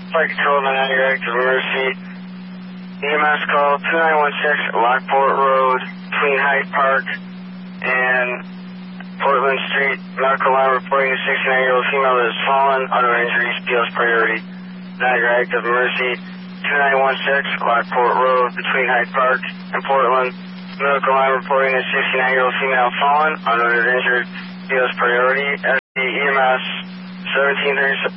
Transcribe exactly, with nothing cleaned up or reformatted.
Flight Control nine ninety active emergency. E M S call two nine one six Lockport Road between Hyde Park and Portland Street. Medical line reporting a sixty-nine-year-old female that has fallen. Auto injuries, P O's priority. ninety active emergency. two nine one six Lockport Road between Hyde Park and Portland. Medical line reporting a sixty-nine-year-old female fallen. Auto injured, P O's priority. S D E M S seventeen thirty.